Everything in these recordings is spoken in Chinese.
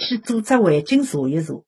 先做只环境查一查。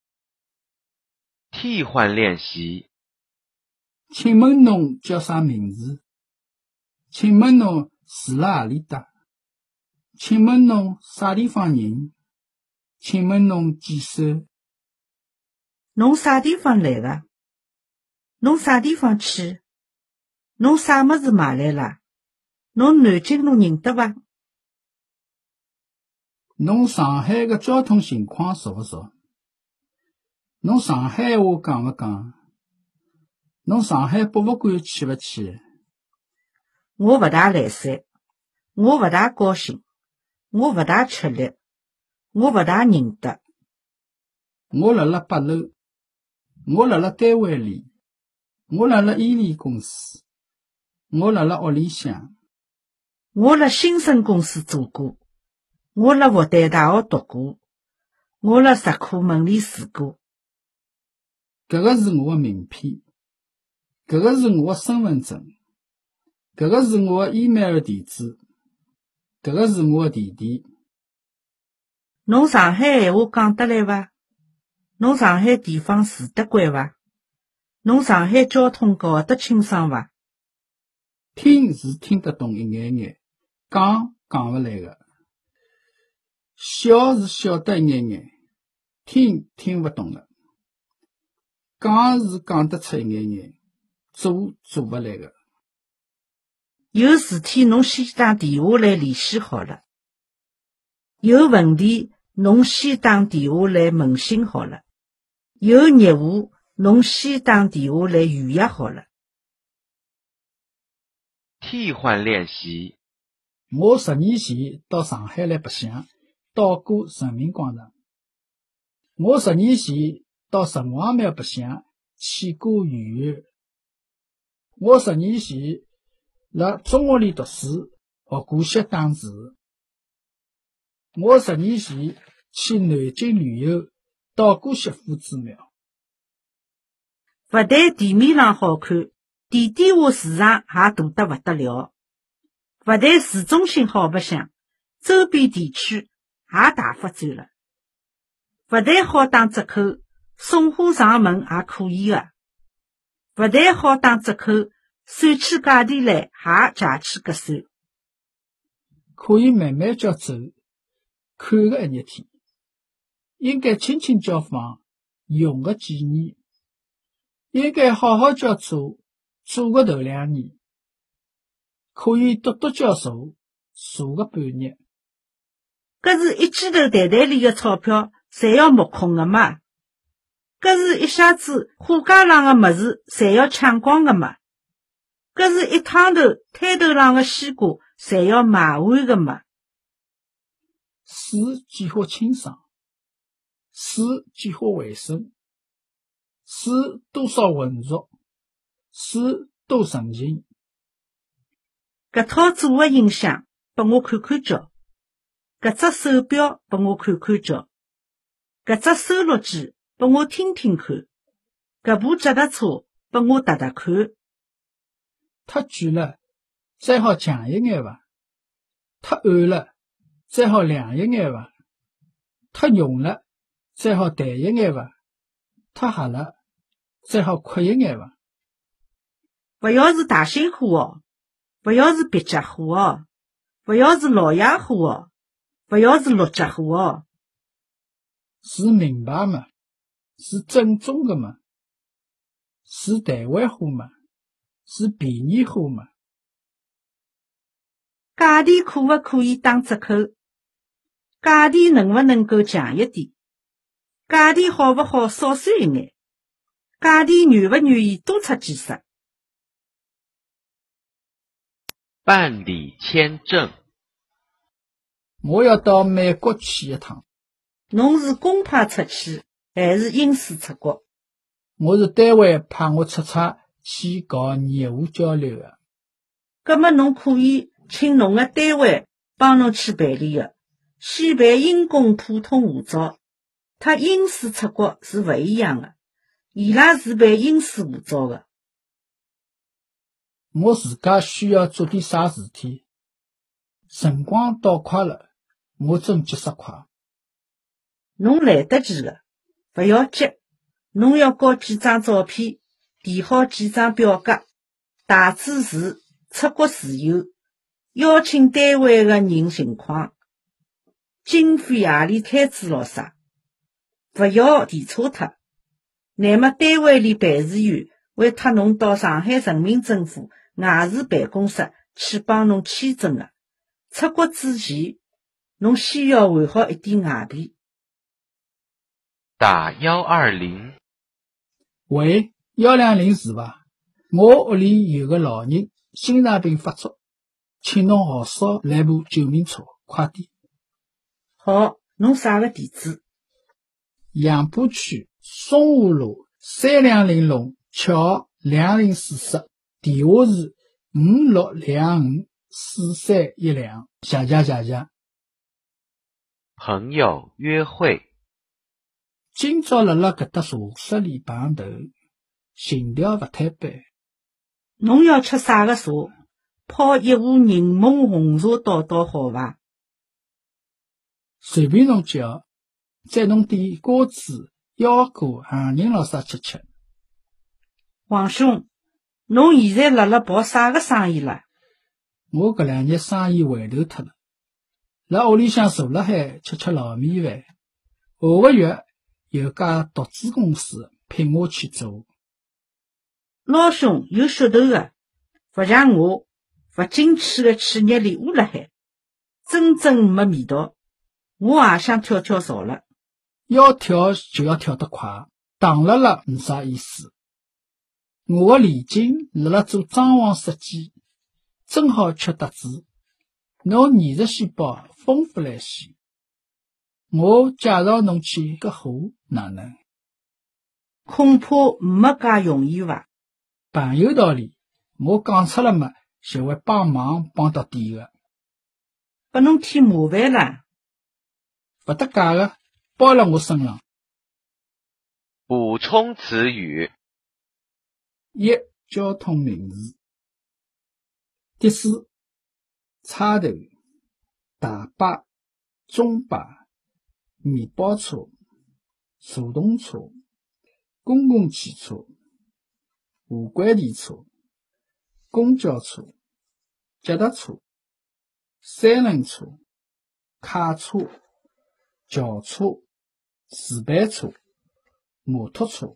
替换练习。 请问侬叫啥名字？请问侬住辣何里搭？请问侬啥地方人？请问侬几岁？ 侬啥地方来的？侬啥地方去？侬啥么子买来了？侬南京侬认得伐？ 侬上海个交通情况熟勿熟？侬上海话讲勿讲？侬上海博物馆去勿去？ 我勿大来三，我勿大高兴，我勿大吃力，我勿大认得。 我辣辣8楼，我辣辣单位里，我辣辣伊利公司，我辣辣屋里向。 我辣新生公司做过，我辣复旦大学读过，我辣石库门里住过。 搿个是我的名片，搿个是我的身份证，搿个是我的 email 地址，搿个是我的弟弟。 侬上海闲话讲得来伐？侬上海地方住得惯伐？侬上海交通搞得清爽伐？ 听是听得懂一眼眼，讲勿来个。晓是晓得一眼眼，听勿懂个。讲是讲得出一眼眼，做勿来个。 有事体侬先打电话来联系好了，有问题侬先打电话来问询好了，有业务侬先打电话来预约好了。 替换练习。 我10年前到上海来白相，到过人民广场。我10年前到城隍庙白相，去过圆圆。我10年前辣中学里读书，学过些打字。我10年前去南京旅游，到过些夫子庙。 勿但地面上好看，地底下市场也大得勿得了。勿但市中心好白相，周边地区也大发展了。勿但好打折扣，送货上门也可以个。勿但好打折扣，算起价钿来也价气格算。 可以慢慢叫走，看个一日天。应该轻轻叫放，用个几年。应该好好叫做个头2年。可以笃笃叫坐个半日。 搿是一记头袋袋里个钞票，侪要目空个嘛？搿是一下子货架上个物事，侪要抢光个嘛？搿是一趟头摊头上个西瓜，侪要卖完个嘛？ 水计划清爽，水计划卫生，水多少浑浊，水多纯净。 搿套组合音响拨我看看叫，搿只手表拨我看看叫，搿只收录机拨我听听看，搿部脚踏车拨我踏踏看。 太贵了，再好强一眼伐？太暗了，再好亮一眼伐？太浓了，再好淡一眼伐？太黑了，再好阔一眼伐？ 勿要是大新货哦，勿要是别家货哦，勿要是老爷货哦，勿要是陆家货哦。 是名牌嘛？是正宗的嘛？是台湾货嘛？是便宜货嘛？ 价钿可勿可以打折扣？价钿能勿能够强一点？价钿好勿好少算一眼？价钿愿勿愿意多出几十？ 办理签证。 我要到美国去一趟。 侬是公派出去，还是英司出国？ 我是单位派我出差去搞业务交流的。 葛末侬可以请侬个单位帮侬去办理个，先办英公普通护照，特英司出国是勿一样的，伊拉是办英司护照的。 我自家需要做点啥事体？辰光倒快了，我真急死快。 侬来得及个，勿要急。侬要交几张照片，填好几张表格，大致是出国自由，邀请单位个人情况，经费何里开支咯啥，勿要填错脱。乃末单位里办事员会托侬到上海人民政府外事办公室去帮侬签证个。出国之前，侬先要还好一点外币。 打120。 喂，120是伐？我屋里有个老人心脏病发作，请侬号召来部救命车，快点。 好，侬啥个地址？ 杨浦区松湖路320弄桥2040，电话是56254312。谢谢。 朋友约会。 今朝辣搿搭茶室里碰头，情调勿太般。 侬要吃啥个茶？泡一壶柠檬红茶倒好伐？ 随便侬叫，再侬点瓜子、腰果、杏仁咯啥吃。 王兄，侬现在辣跑啥个生意啦？ 我搿2日生意回头脱了，辣屋里向坐辣海吃老米饭。下个月有家独资公司聘我去做。 老兄有噱头个，勿像我，勿景气个企业里窝辣海，真正没味道。我也想跳槽了。 要跳就要跳得快，挡了没啥意思。我个李静辣做装潢设计，正好缺搭子。侬艺术细胞丰富来些，我介绍侬去搿货哪能？ 恐怕没介容易伐？ 朋友道理，我讲出了嘛，就会帮忙帮到底个。 拨侬添麻烦啦。 勿搭界个，包辣我身上。 补充词语。 一、交通名词。的士、叉头、大巴、中巴、面包车、助动车、公共汽车、无轨电车、公交车、脚踏车、三轮车、卡车、轿车、自排车、摩托车。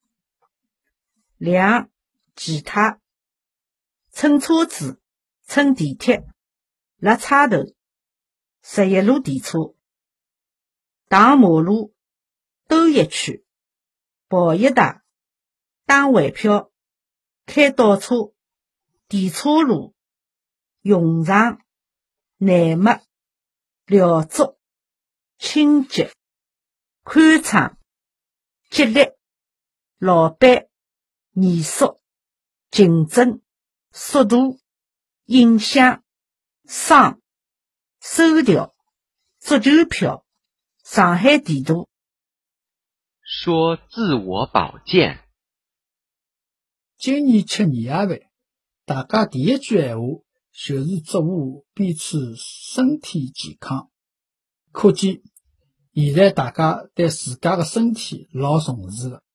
2、其他，乘车子，乘地铁，辣叉头，11路电车，荡马路，兜一圈，跑一带，打回票，开倒车，电车路，用场，内幕，辽足，清洁，宽敞，激励，老板，严肃，竞争，速度，影响，伤，收条，足球票，上海地图。 说自我保健。 今年吃年夜饭，大家第一句闲话就是祝贺彼此身体健康。可见现在大家对自家的身体老重视的。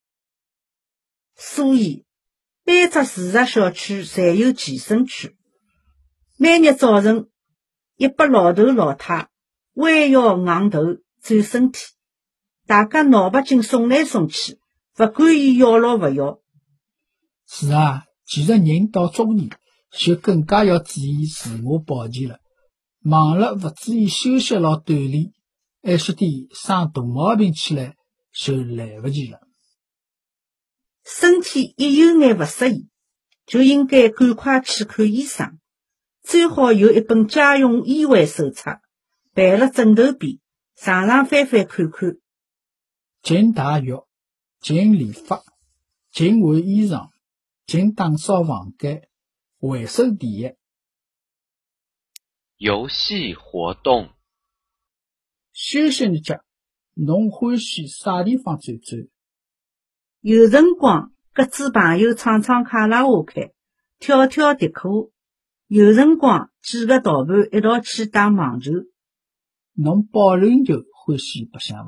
所以每只住宅小区侪有健身区，每日早晨100老头老太弯腰硬头转身体，大家脑白金送来送去，勿管伊要咯勿要。 是啊，其实人到中年就更加要注意自我保健了。忙了勿注意休息咯锻炼，还晓得生大毛病起来就来不及了。 身体一有眼勿适意，就应该赶快去看医生，最好有一本家用医患手册，备辣枕头边，常常翻翻看看。 勤洗浴，勤理发，勤换衣裳，勤打扫房间，卫生第一。 游戏活动。 休息日脚，侬欢喜啥地方转转？ 有辰光各组朋友唱唱卡拉 OK， 跳跳迪可，有辰光几个逃盘一道去打网球。 侬保龄球欢喜白相伐？